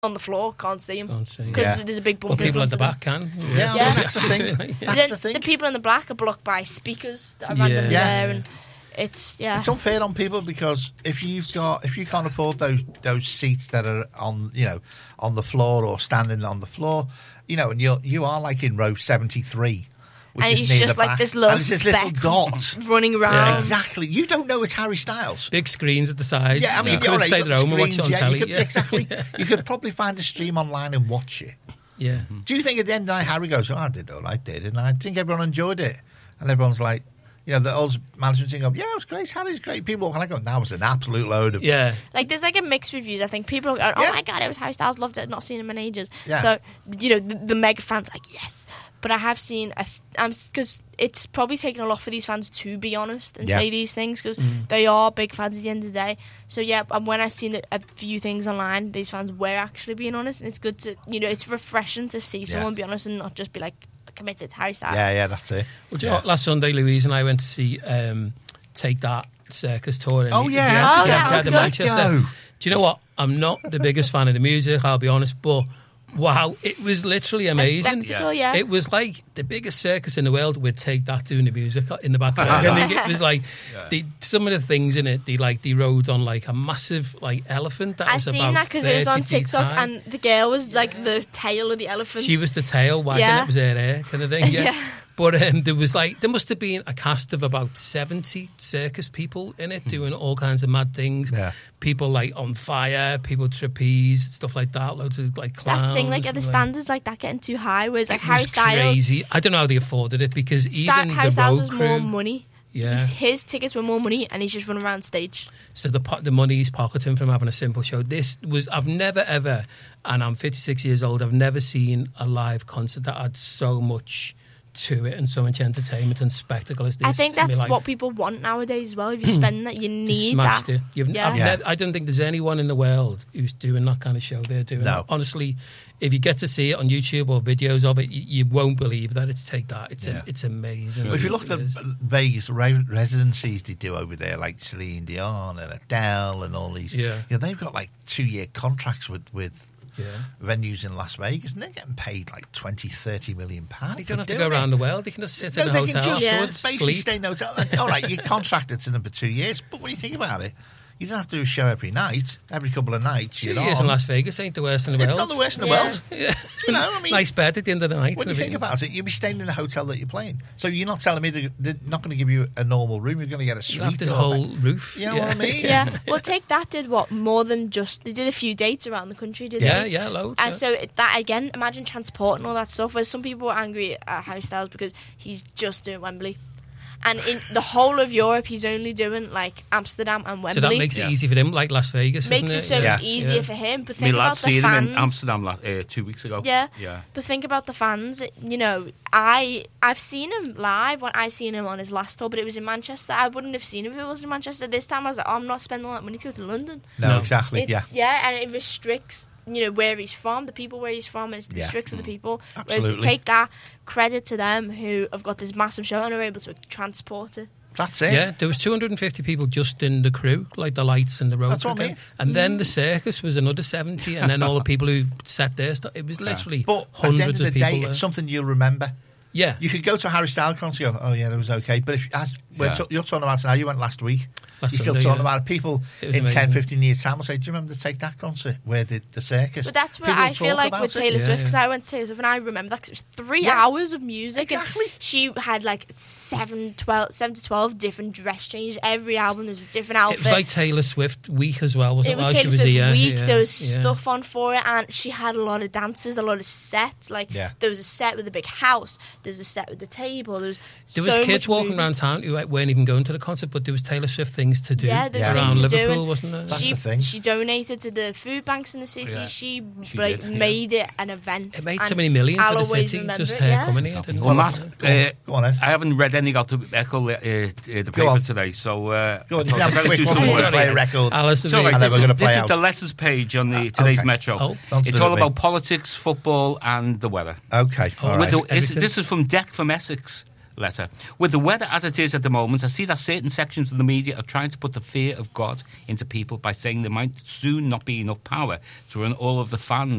on the floor can't see him Can't see. because there's a big bump. Well, people in at the front back can. Yeah, well, that's the thing. That's the thing. The people in the black are blocked by speakers that are randomly there, and it's unfair on people because if you can't afford those seats that are on on the floor or standing on the floor, and you are like in row 73. Which and is it's near just the like back, this little and it's this little speck dot running around. Yeah, exactly. You don't know it's Harry Styles. Big screens at the side. Yeah, I mean, you could stay at home and watch it on telly. Exactly. You could probably find a stream online and watch it. Yeah. Do you think at the end of the night Harry goes, I did all right, didn't I? I think everyone enjoyed it. And everyone's like, the old management team go, yeah, it was great. Harry's great. People walking like, that was an absolute load of... Yeah. Like, there's like a mixed reviews. I think people are going, oh my God, it was Harry Styles, loved it, not seen him in ages. Yeah. So, the mega fans are like, yes. But I have seen, because it's probably taken a lot for these fans to be honest and say these things, because they are big fans at the end of the day. So and when I've seen a few things online, these fans were actually being honest, and it's good to, it's refreshing to see someone be honest and not just be like committed Harry Styles. Yeah, that's it. Well, do you know what, last Sunday, Louise and I went to see Take That circus tour in Manchester. Do you know what? I'm not the biggest fan of the music, I'll be honest, but wow, it was literally amazing. It was like the biggest circus in the world would Take That doing the music in the background. I think it was like some of the things in it. They rode on like a massive elephant that was about 30 feet high. I seen that because it was on TikTok, and the girl was like the tail of the elephant. She was the tail wagging. It was her hair kind of thing. Yeah. But there must have been a cast of about 70 circus people in it doing all kinds of mad things. Yeah. People on fire, people trapeze, stuff like that. Loads of clowns. That's the thing, are the standards like that getting too high? Whereas Harry Styles, crazy. I don't know how they afforded it because even Harry the Styles road was crew, more money. Yeah. His tickets were more money, and he's just running around stage. So the money he's pocketing from having a simple show. I've never ever, and I'm 56 years old, I've never seen a live concert that had so much to it and so much entertainment and spectacle as this. I think that's what people want nowadays as well. If you're spending that, you need that. It. I don't think there's anyone in the world who's doing that kind of show they're doing. No. Honestly, if you get to see it on YouTube or videos of it, you won't believe that it's Take That. It's amazing. Well, if you look at the Vegas residencies they do over there, like Celine Dion and Adele and all these, they've got 2-year contracts with venues in Las Vegas, and they're getting paid like 20-30 million pounds. They don't have to go around the world. They can just sit in a hotel. They can just basically stay in a hotel. All right, you're contracted to them for 2 years, but when you think about it, you don't have to do a show every night, every couple of nights. 2 years in Las Vegas ain't the worst in the world. It's not the worst in the world. Yeah. I mean, nice bed at the end of the night. When you think about it, you'll be staying in a hotel that you're playing. So you're not telling me they're not going to give you a normal room. You're going to get a suite. After the whole roof. You know what I mean? Yeah. Well, Take That did more than just... They did a few dates around the country, didn't they? Yeah, loads. And so that, again, imagine transport and all that stuff, where some people were angry at Harry Styles because he's just doing Wembley. And in the whole of Europe, he's only doing Amsterdam and Wembley. So that makes it easy for him, like Las Vegas. Makes it so much easier for him. But think about the fans. I him in Amsterdam 2 weeks ago. Yeah. But think about the fans. I've seen him live when I seen him on his last tour, but it was in Manchester. I wouldn't have seen him if it wasn't in Manchester. This time I was like, I'm not spending all that money to go to London. No, exactly. Yeah, and it restricts where he's from, the people where he's from, and it restricts other people. Absolutely. Whereas Take That, credit to them who have got this massive show and are able to transport it. That's it. Yeah, there was 250 people just in the crew, like the lights and the road. That's what I mean. And then the circus was another 70, and then all the people who sat there. It was literally hundreds of people. But at the end of the day, there. it's something you'll remember. Yeah. You could go to a Harry Styles concert and go, oh, yeah, that was okay. But if you're talking about it now, you went last week. You're still talking about it. People in 10, 15 years' time will say, do you remember the Take That concert where the circus? But that's where I feel like with Taylor Swift, because I went to Taylor Swift and I remember that because it was 3 hours of music. Exactly. And she had 7 to 12 different dress changes. Every album there was a different outfit. It was like Taylor Swift week as well, wasn't it? It was Taylor Swift week. There was stuff on for it, and she had a lot of dances, a lot of sets. There was a set with a big house. There's a set with the table. There was kids walking around town who weren't even going to the concert, but there was Taylor Swift things to do. Yeah, there's around things to Liverpool, do. Wasn't there? That's the thing. She donated to the food banks in the city. Yeah. She did, made it an event. It made so many million for the city just coming here. Didn't Well, it? Matt, Go on, Ed. I haven't read any of the Echo the paper today, so Go on, I thought I'd better do some we're going to work. play a record. Alice and So, me. right, And then we're gonna play this out. is the letters page on the today's okay. Metro. Oh. It's all about politics, football, and the weather. Okay, all right. This is from Deck from Essex. Letter. With the weather as it is at the moment, I see that certain sections of the media are trying to put the fear of God into people by saying there might soon not be enough power to run all of the fans